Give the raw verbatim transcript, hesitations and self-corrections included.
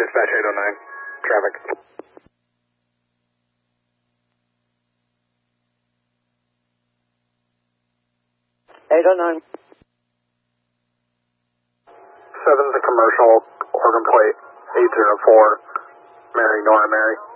Dispatch eight oh nine, traffic. eight oh nine. seven's a commercial, Oregon plate, eight zero four, Mary, Nora Mary.